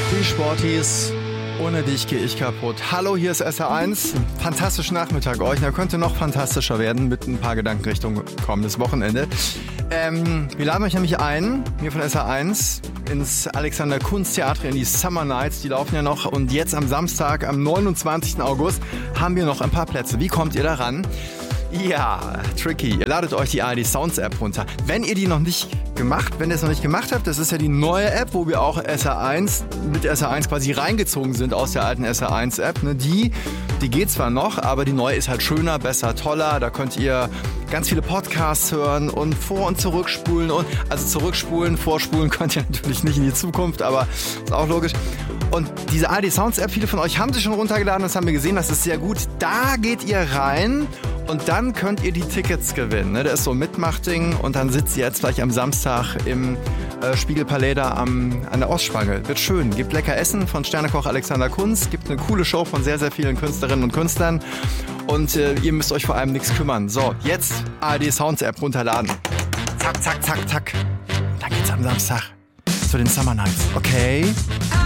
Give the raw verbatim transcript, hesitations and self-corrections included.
Die Sporties, ohne dich gehe ich kaputt. Hallo, hier ist S R eins. Fantastischen Nachmittag euch. Er könnte noch fantastischer werden mit ein paar Gedanken Richtung kommendes Wochenende. Ähm, wir laden euch nämlich ein, hier von S R eins, ins Alexander Kunst Theater in die Summer Nights. Die laufen ja noch. Und jetzt am Samstag, am neunundzwanzigsten August, haben wir noch ein paar Plätze. Wie kommt ihr da ran? Ja, tricky. Ihr ladet euch die A R D Sounds App runter. Wenn ihr die noch nicht gemacht, wenn ihr es noch nicht gemacht habt, das ist ja die neue App, wo wir auch S R eins mit S R eins quasi reingezogen sind aus der alten S R eins App. Ne, die, die geht zwar noch, aber die neue ist halt schöner, besser, toller. Da könnt ihr ganz viele Podcasts hören und vor- und zurückspulen. Und, also zurückspulen, vorspulen könnt ihr natürlich nicht in die Zukunft, aber ist auch logisch. Und diese A R D Sounds App, viele von euch haben sie schon runtergeladen, das haben wir gesehen, das ist sehr gut. Da geht ihr rein und dann könnt ihr die Tickets gewinnen. Ne? Da ist so ein Mitmachding und dann sitzt ihr jetzt gleich am Samstag im äh, Spiegelpalais da am, an der Ostspange. Wird schön, gibt lecker Essen von Sternekoch Alexander Kunz, gibt eine coole Show von sehr, sehr vielen Künstlerinnen und Künstlern und äh, ihr müsst euch vor allem nichts kümmern. So, jetzt A R D Sounds App runterladen. Zack, zack, zack, zack. Dann geht's am Samstag zu den Summer Nights. Okay?